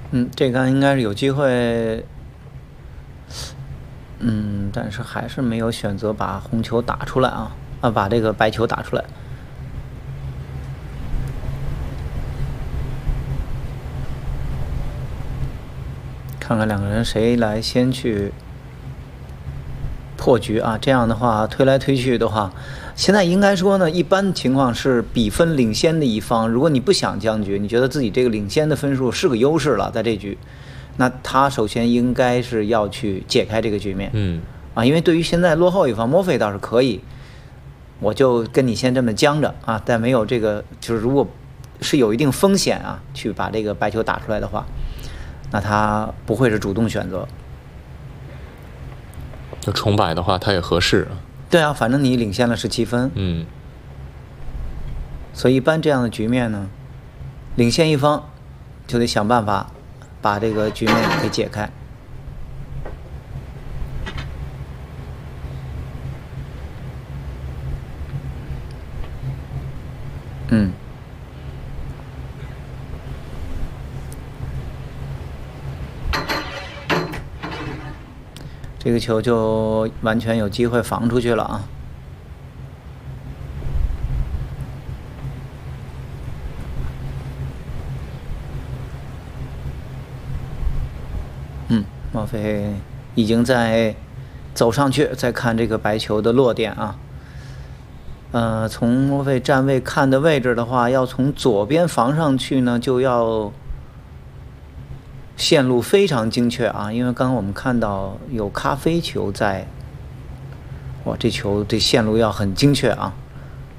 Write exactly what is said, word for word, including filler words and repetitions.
嗯，这杆应该是有机会，嗯，但是还是没有选择把红球打出来啊，啊，把这个白球打出来。看看两个人谁来先去破局啊？这样的话，推来推去的话，现在应该说呢，一般情况是比分领先的一方，如果你不想僵局，你觉得自己这个领先的分数是个优势了，在这局，那他首先应该是要去解开这个局面。 嗯， 啊，因为对于现在落后一方，墨菲倒是可以，我就跟你先这么僵着啊，但没有这个，就是如果是有一定风险啊，去把这个白球打出来的话，那他不会是主动选择。 就重摆的话，他也合适。 对啊，反正你领先了十七分。 嗯， 所以一般这样的局面呢，领先一方就得想办法把这个局面给解开。嗯，这个球就完全有机会防出去了啊。嗯，莫非已经在走上去，再看这个白球的落点啊。呃，从莫非站位看的位置的话，要从左边防上去呢，就要线路非常精确啊。因为刚刚我们看到有咖啡球在，哇，这球这线路要很精确啊。